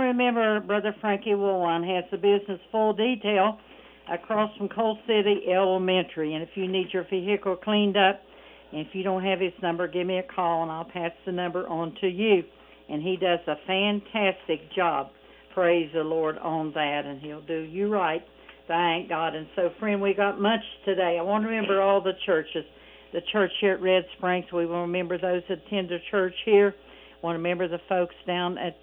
remember Brother Frankie Woolwine has the business full detail across from Coal City Elementary. And if you need your vehicle cleaned up, and if you don't have his number, give me a call and I'll pass the number on to you. And he does a fantastic job, praise the Lord, on that, and he'll do you right. Thank God. And so, friend, we got much today. I want to remember all the churches. The church here at Red Springs, we will remember those that attend the church here. I want to remember the folks down at